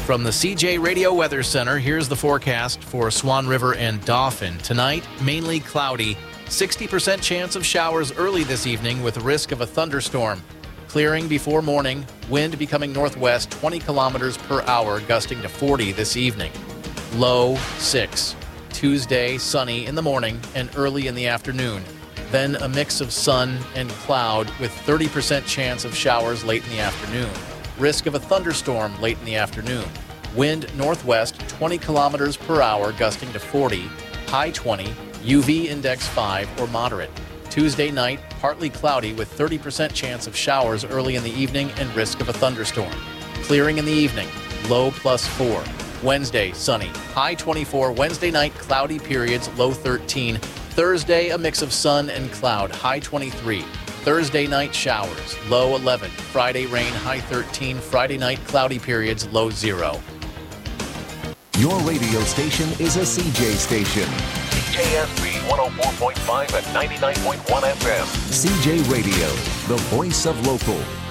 From the CJ Radio Weather Center, here's the forecast for Swan River and Dauphin. Tonight, mainly cloudy. 60% chance of showers early this evening with risk of a thunderstorm. Clearing before morning, wind becoming northwest 20 kilometers per hour, gusting to 40 this evening. Low 6. Tuesday, sunny in the morning and early in the afternoon. Then a mix of sun and cloud with 30% chance of showers late in the afternoon. Risk of a thunderstorm late in the afternoon. Wind northwest 20 kilometers per hour, gusting to 40, high 20, UV index 5 or moderate. Tuesday night, partly cloudy with 30% chance of showers early in the evening and risk of a thunderstorm. Clearing in the evening, low +4. Wednesday, sunny, high 24. Wednesday night, cloudy periods, low 13. Thursday, a mix of sun and cloud, high 23. Thursday night, showers, low 11. Friday, rain, high 13. Friday night, cloudy periods, low 0. Your radio station is a CJ station. CJSB 104.5 and 99.1 FM. CJ Radio, the voice of local.